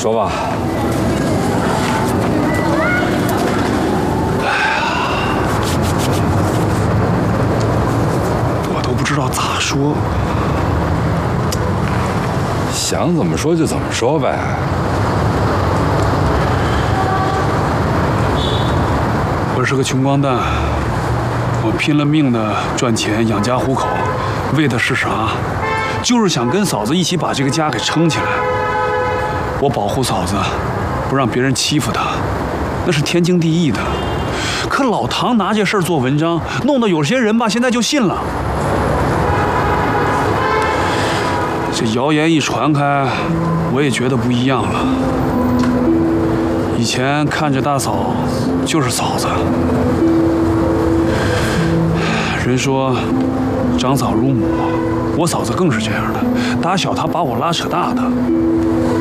说吧。 我都不知道咋说。 想怎么说就怎么说呗。 我是个穷光蛋，我拼了命的赚钱养家糊口，为的是啥？就是想跟嫂子一起把这个家给撑起来。我保护嫂子，不让别人欺负她，那是天经地义的。可老唐拿这事儿做文章，弄得有些人吧，现在就信了。这谣言一传开，我也觉得不一样了。以前看着大嫂就是嫂子，人说长嫂如母，我嫂子更是这样的，打小她把我拉扯大的。